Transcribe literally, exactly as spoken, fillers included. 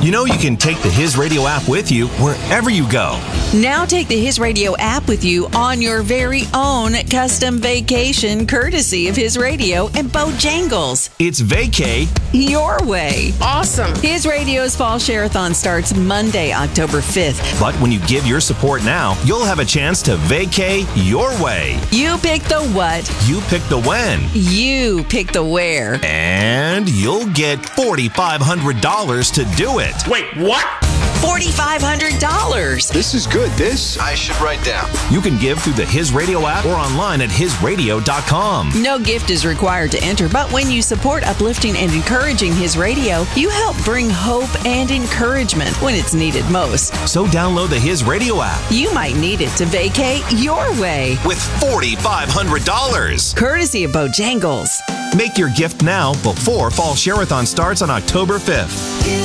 You know you can take the His Radio app with you wherever you go. Now take the His Radio app with you on your very own custom vacation, courtesy of His Radio and Bojangles. It's vacay your way. Awesome. His Radio's Fall Share-a-thon starts Monday, October fifth. But when you give your support now, you'll have a chance to vacay your way. You pick the what. You pick the when. You pick the where. And you'll get four thousand five hundred dollars to do it. Wait, what? four thousand five hundred dollars. This is good. This I should write down. You can give through the His Radio app or online at his radio dot com. No gift is required to enter, but when you support uplifting and encouraging His Radio, you help bring hope and encouragement when it's needed most. So download the His Radio app. You might need it to vacay your way. With four thousand five hundred dollars. Courtesy of Bojangles. Make your gift now before Fall Share-a-thon starts on October fifth.